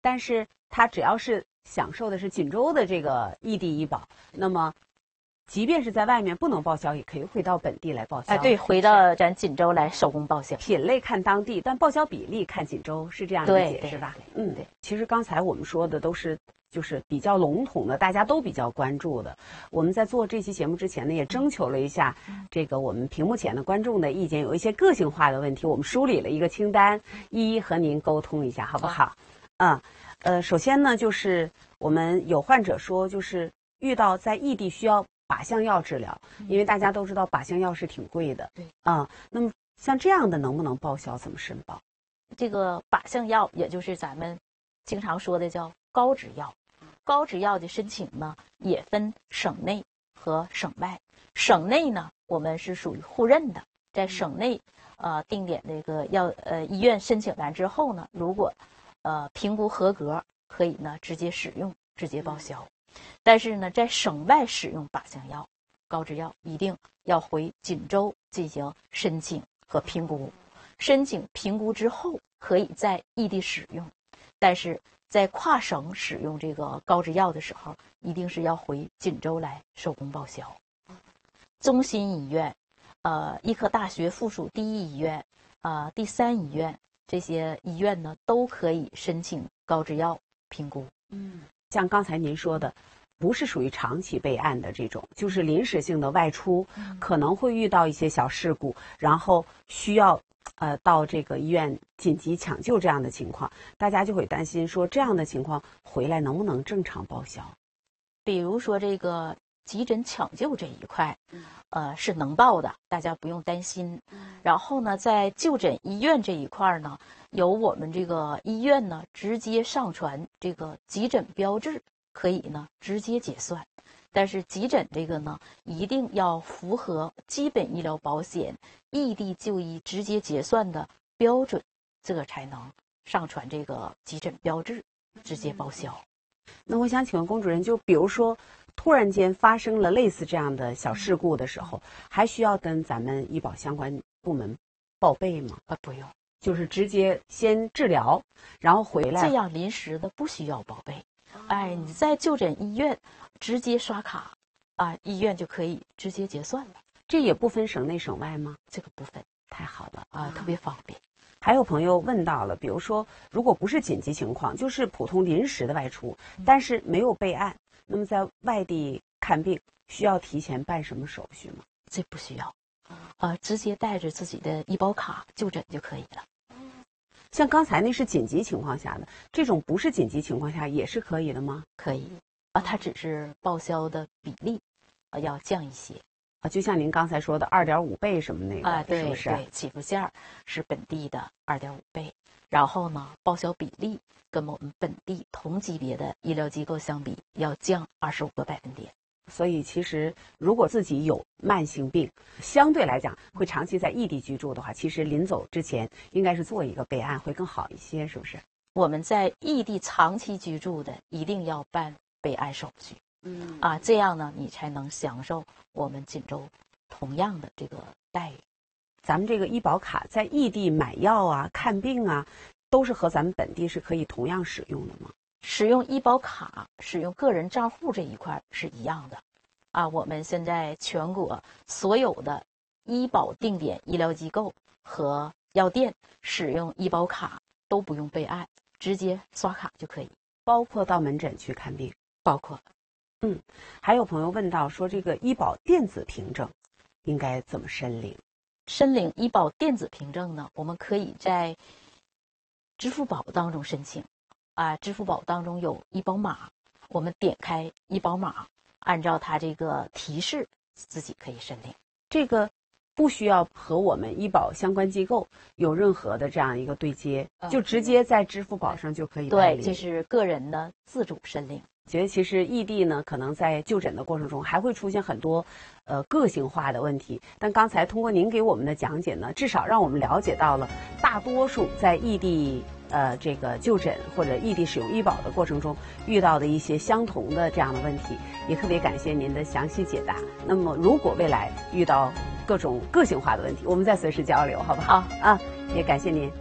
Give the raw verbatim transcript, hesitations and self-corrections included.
但是他只要是享受的是锦州的这个异地医保，那么即便是在外面不能报销，也可以回到本地来报销。 哎，对，回到咱锦州来手工报销。 品类看当地，但报销比例看锦州，是这样理解是吧？嗯，对。其实刚才我们说的都是就是比较笼统的，大家都比较关注的。我们在做这期节目之前呢，也征求了一下这个我们屏幕前的观众的意见，有一些个性化的问题，我们梳理了一个清单，一一和您沟通一下，好不好？嗯，呃，首先呢，就是我们有患者说，就是遇到在异地需要靶向药治疗，因为大家都知道靶向药是挺贵的， 对啊、嗯，那么像这样的能不能报销？怎么申报？ 这个靶向药，也就是咱们经常说的叫高脂药。高脂药的申请呢，也分省内和省外。省内呢，我们是属于互认的，在省内，呃，定点这个药呃医院申请完之后呢，如果呃评估合格，可以呢直接使用，直接报销。但是呢，在省外使用靶向药、高脂药，一定要回锦州进行申请和评估。申请评估之后，可以在异地使用，但是在跨省使用这个高脂药的时候，一定是要回锦州来手工报销。中心医院、呃医科大学附属第一医院、呃第三医院这些医院呢，都可以申请高脂药评估。 嗯。像刚才您说的，不是属于长期备案的这种，就是临时性的外出，嗯、可能会遇到一些小事故，然后需要呃到这个医院紧急抢救这样的情况，大家就会担心说这样的情况回来能不能正常报销？ 比如说这个急诊抢救这一块，呃是能报的，大家不用担心。然后呢，在就诊医院这一块呢，由我们这个医院呢直接上传这个急诊标志，可以呢直接结算。但是急诊这个呢，一定要符合基本医疗保险异地就医直接结算的标准，这个才能上传这个急诊标志，直接报销。 那我想请问龚主任，就比如说突然间发生了类似这样的小事故的时候，还需要跟咱们医保相关部门报备吗？ 啊，不用， 就是直接先治疗，然后回来。 这样临时的不需要报备。哎，你在就诊医院直接刷卡啊，医院就可以直接结算了。 这也不分省内省外吗？ 这个不分， 太好了啊，特别方便。 还有朋友问到了，比如说如果不是紧急情况，就是普通临时的外出，但是没有备案，那么在外地看病需要提前办什么手续吗？ 这不需要，呃，直接带着自己的医保卡就诊就可以了。 像刚才那是紧急情况下的，这种不是紧急情况下也是可以的吗？ 可以，啊，它只是报销的比例，啊，要降一些。 啊，就像您刚才说的二点五倍什么那个， 啊，对， 是不是？ 对，起步线是本地的二点五倍，然后呢，报销比例跟我们本地同级别的医疗机构相比，要降二十五个百分点。 所以其实如果自己有慢性病，相对来讲会长期在异地居住的话，其实临走之前应该是做一个备案会更好一些，是不是？ 我们在异地长期居住的，一定要办备案手续。嗯啊，这样呢，你才能享受我们锦州同样的这个待遇。 咱们这个医保卡在异地买药啊、看病啊，都是和咱们本地是可以同样使用的吗？ 使用医保卡、使用个人账户这一块是一样的。啊，我们现在全国所有的医保定点医疗机构和药店使用医保卡都不用备案，直接刷卡就可以， 包括到门诊去看病， 包括。 嗯，还有朋友问到说，这个医保电子凭证应该怎么申领？ 申领医保电子凭证呢，我们可以在支付宝当中申请，啊，支付宝当中有医保码，我们点开医保码，按照它这个提示，自己可以申领。 这个不需要和我们医保相关机构有任何的这样一个对接， 嗯、 就直接在支付宝上就可以办理。 对，这是个人的自主申领。 觉得其实异地呢，可能在就诊的过程中还会出现很多呃个性化的问题。但刚才通过您给我们的讲解呢，至少让我们了解到了大多数在异地呃这个就诊或者异地使用医保的过程中遇到的一些相同的这样的问题，也特别感谢您的详细解答。那么如果未来遇到各种个性化的问题，我们再随时交流，好不好？ 好啊，也感谢您。